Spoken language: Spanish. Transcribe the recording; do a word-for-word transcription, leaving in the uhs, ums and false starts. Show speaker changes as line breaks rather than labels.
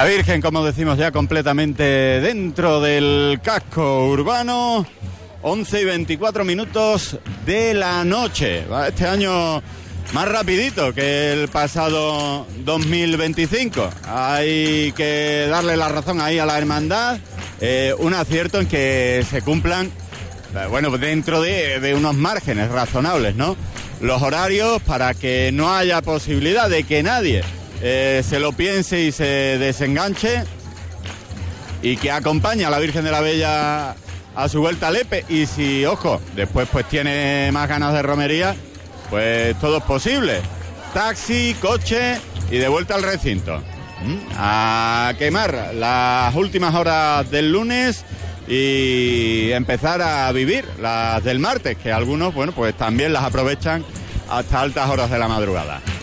Virgen, como decimos, ya completamente dentro del casco urbano. once y veinticuatro minutos de la noche. Este año más rapidito que el pasado dos mil veinticinco. Hay que darle la razón ahí a la hermandad. Eh, un acierto en que se cumplan, bueno, dentro de, de unos márgenes razonables, ¿no?, los horarios, para que no haya posibilidad de que nadie eh, se lo piense y se desenganche, y que acompañe a la Virgen de la Bella a su vuelta a Lepe. Y si, ojo, después pues tiene más ganas de romería, pues todo es posible. Taxi, coche y de vuelta al recinto. A quemar las últimas horas del lunes y empezar a vivir las del martes, que algunos, bueno, pues también las aprovechan hasta altas horas de la madrugada.